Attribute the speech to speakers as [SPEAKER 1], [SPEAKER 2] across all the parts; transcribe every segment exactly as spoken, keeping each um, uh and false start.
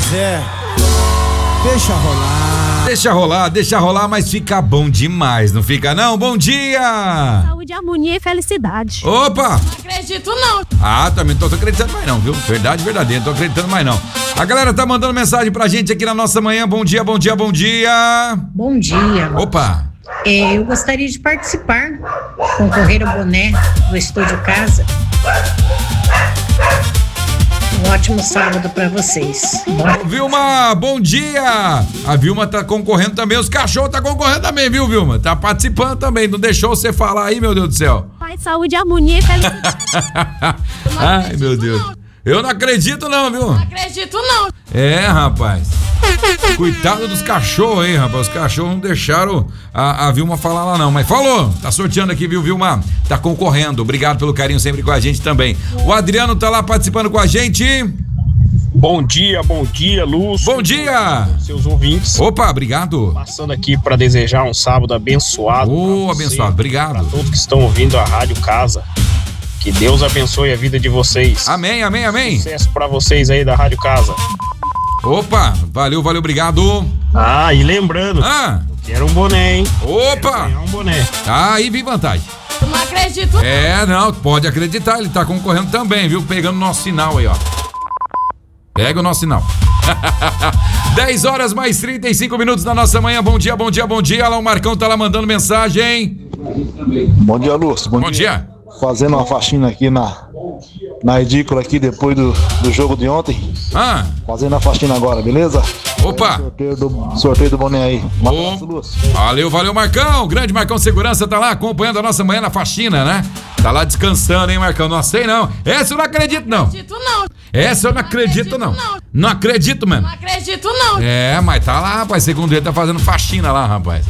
[SPEAKER 1] é. Deixa rolar.
[SPEAKER 2] Deixa rolar, deixa rolar, mas fica bom demais, não fica não? Bom dia!
[SPEAKER 3] Saúde, harmonia e felicidade.
[SPEAKER 2] Opa!
[SPEAKER 3] Não acredito não.
[SPEAKER 2] Ah, também não tô, tô acreditando mais não, viu? Verdade, verdadeira, não tô acreditando mais não. A galera tá mandando mensagem pra gente aqui na nossa manhã. Bom dia, bom dia, bom dia.
[SPEAKER 4] Bom dia.
[SPEAKER 2] Opa!
[SPEAKER 4] É, eu gostaria de participar, concorrer ao boné do Estúdio Casa. Um ótimo sábado pra vocês.
[SPEAKER 2] Bom. Vilma, bom dia! A Vilma tá concorrendo também, os cachorros tá concorrendo também, viu, Vilma? Tá participando também, não deixou você falar aí, meu Deus do céu.
[SPEAKER 3] Pai, saúde, harmonia e felicidade.
[SPEAKER 2] Ai, meu Deus. Não. Eu não acredito não, viu?
[SPEAKER 3] Não acredito não.
[SPEAKER 2] É, rapaz. Cuidado dos cachorros, hein, rapaz. Os cachorros não deixaram a, a Vilma falar lá não, mas falou. Tá sorteando aqui, viu, Vilma? Tá concorrendo. Obrigado pelo carinho sempre com a gente também. O Adriano tá lá participando com a gente.
[SPEAKER 5] Bom dia, bom dia, Lúcio.
[SPEAKER 2] Bom dia.
[SPEAKER 5] Seus ouvintes.
[SPEAKER 2] Opa, obrigado.
[SPEAKER 5] Passando aqui para desejar um sábado abençoado.
[SPEAKER 2] Ô, oh, abençoado, obrigado.
[SPEAKER 5] Para todos que estão ouvindo a Rádio Casa. Que Deus abençoe a vida de vocês.
[SPEAKER 2] Amém, amém, amém.
[SPEAKER 5] Sucesso pra vocês aí da Rádio Casa.
[SPEAKER 2] Opa, valeu, valeu, obrigado.
[SPEAKER 5] Ah, e lembrando,
[SPEAKER 2] ah.
[SPEAKER 5] eu quero um boné, hein?
[SPEAKER 2] Opa!
[SPEAKER 5] Um boné.
[SPEAKER 2] Ah, aí vem vantagem.
[SPEAKER 3] Eu não acredito.
[SPEAKER 2] É, não, pode acreditar, ele tá concorrendo também, viu? Pegando nosso sinal aí, ó. Pega o nosso sinal. dez horas mais trinta e cinco minutos na nossa manhã. Bom dia, bom dia, bom dia. Olha lá, o Marcão tá lá mandando mensagem.
[SPEAKER 6] Bom dia, Lúcio. Bom,
[SPEAKER 2] bom dia.
[SPEAKER 6] dia. Fazendo uma faxina aqui na, na edícula aqui depois do, do jogo de ontem.
[SPEAKER 2] Ah.
[SPEAKER 6] Fazendo a faxina agora, beleza?
[SPEAKER 2] Opa.
[SPEAKER 6] Sorteio do, sorteio do boné aí. Um abraço, Lúcio.
[SPEAKER 2] Valeu, valeu, Marcão. Grande Marcão Segurança tá lá acompanhando a nossa manhã na faxina, né? Tá lá descansando, hein, Marcão? Não sei não. Essa eu não acredito, não.
[SPEAKER 3] Não acredito, não.
[SPEAKER 2] Essa eu não, não acredito, não. não. Não acredito, mano.
[SPEAKER 3] Não acredito, não.
[SPEAKER 2] É, mas tá lá, rapaz. Segundo ele, tá fazendo faxina lá, rapaz.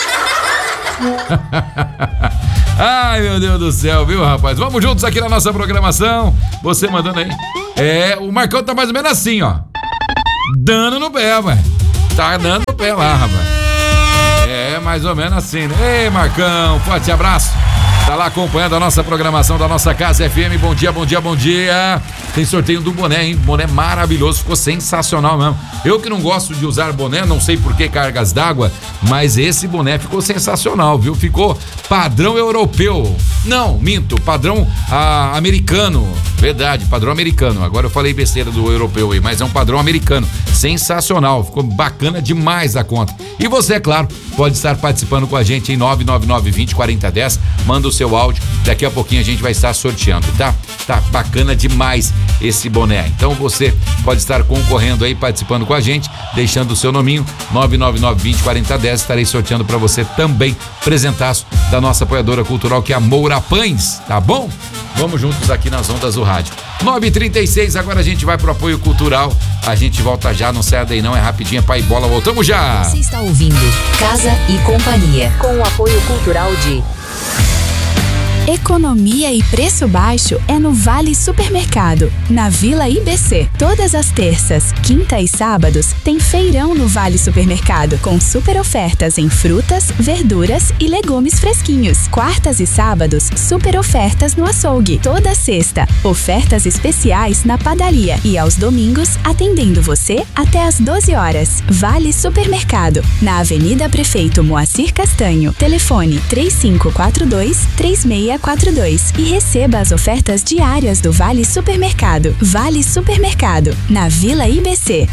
[SPEAKER 2] Ai, meu Deus do céu, viu, rapaz? Vamos juntos aqui na nossa programação. Você mandando aí. É, o Marcão tá mais ou menos assim, ó. Dando no pé, velho. Tá dando no pé lá, rapaz. É, mais ou menos assim, né? Ei, Marcão, forte abraço. Tá lá acompanhando a nossa programação da nossa Casa F M. Bom dia, bom dia, bom dia. Tem sorteio do boné, hein? Boné maravilhoso, ficou sensacional mesmo. Eu que não gosto de usar boné, não sei por que cargas d'água, mas esse boné ficou sensacional, viu? Ficou padrão europeu. Não, minto, padrão ah, americano. Verdade, padrão americano. Agora eu falei besteira do europeu aí, mas é um padrão americano. Sensacional, ficou bacana demais a conta. E você, é claro, pode estar participando com a gente em nove nove nove, vinte, quarenta, dez. Manda o seu áudio, daqui a pouquinho a gente vai estar sorteando, tá? Tá bacana demais esse boné. Então você pode estar concorrendo aí, participando com a gente, deixando o seu nominho, nove nove nove, vinte, quarenta, dez. Estarei sorteando para você também, presentaço da nossa apoiadora cultural, que é a Moura Pães, tá bom? Vamos juntos aqui nas ondas do rádio. nove e trinta e seis, agora a gente vai pro apoio cultural. A gente volta já, não sai daí não, é rapidinho, é pai e bola, voltamos já.
[SPEAKER 7] Você está ouvindo Casa e Companhia, com o apoio cultural de...
[SPEAKER 8] Economia e preço baixo é no Vale Supermercado, na Vila I B C. Todas as terças, quinta e sábados tem feirão no Vale Supermercado, com super ofertas em frutas, verduras e legumes fresquinhos. Quartas e sábados, super ofertas no açougue. Toda sexta, ofertas especiais na padaria e aos domingos, atendendo você até às doze horas. Vale Supermercado, na Avenida Prefeito Moacir Castanho. Telefone três cinco quatro dois, três seis quatro dois e receba as ofertas diárias do Vale Supermercado. Vale Supermercado, na Vila I B C.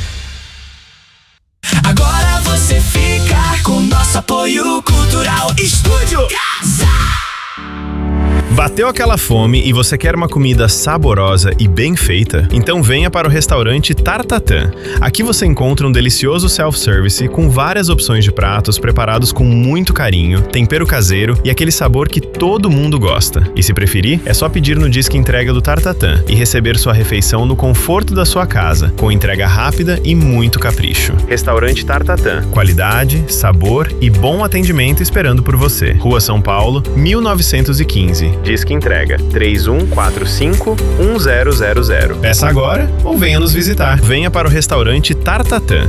[SPEAKER 9] Agora você fica com nosso apoio cultural Estúdio Casa.
[SPEAKER 10] Bateu aquela fome e você quer uma comida saborosa e bem feita? Então venha para o restaurante Tartatã. Aqui você encontra um delicioso self-service com várias opções de pratos preparados com muito carinho, tempero caseiro e aquele sabor que todo mundo gosta. E se preferir, é só pedir no Disque Entrega do Tartatã e receber sua refeição no conforto da sua casa, com entrega rápida e muito capricho. Restaurante Tartatã. Qualidade, sabor e bom atendimento esperando por você. Rua São Paulo, mil novecentos e quinze. Disque Entrega três um quatro cinco, um zero zero zero. Peça agora ou venha nos visitar. Venha para o restaurante Tartatã.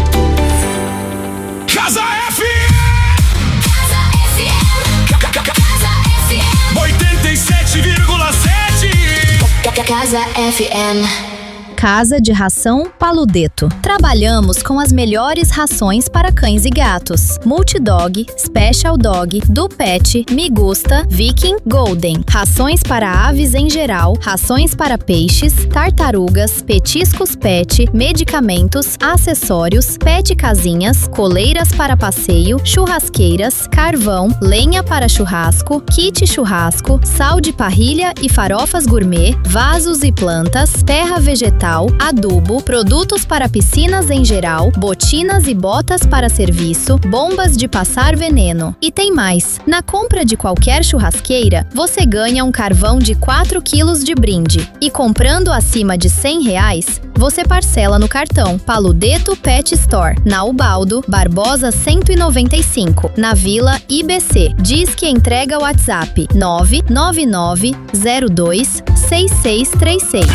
[SPEAKER 9] Casa F M! Casa F M! Casa F M! oitenta e sete vírgula sete! Casa F M!
[SPEAKER 11] Casa de Ração Paludeto. Trabalhamos com as melhores rações para cães e gatos. Multidog, Special Dog, do Pet, Migusta, Viking, Golden. Rações para aves em geral, rações para peixes, tartarugas, petiscos pet, medicamentos, acessórios, pet casinhas, coleiras para passeio, churrasqueiras, carvão, lenha para churrasco, kit churrasco, sal de parrilha e farofas gourmet, vasos e plantas, terra vegetal, adubo, produtos para piscinas em geral, botinas e botas para serviço, bombas de passar veneno. E tem mais! Na compra de qualquer churrasqueira, você ganha um carvão de quatro quilos de brinde. E comprando acima de cem reais, você parcela no cartão Paludeto Pet Store, na Ubaldo, Barbosa cento e noventa e cinco, na Vila I B C. Diz que entrega WhatsApp nove nove nove zero dois seis seis três seis.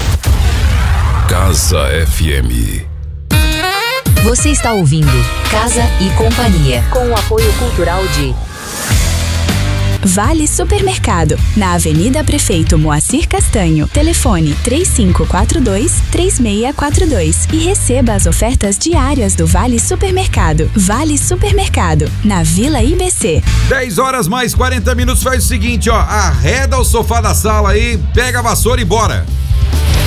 [SPEAKER 12] Casa F M.
[SPEAKER 7] Você está ouvindo Casa e Companhia, com o apoio cultural de
[SPEAKER 8] Vale Supermercado, na Avenida Prefeito Moacir Castanho. Telefone três cinco quatro dois, três seis quatro dois e receba as ofertas diárias do Vale Supermercado. Vale Supermercado, na Vila I B C.
[SPEAKER 2] dez horas mais quarenta minutos, faz o seguinte, ó, arreda o sofá da sala aí, pega a vassoura e bora.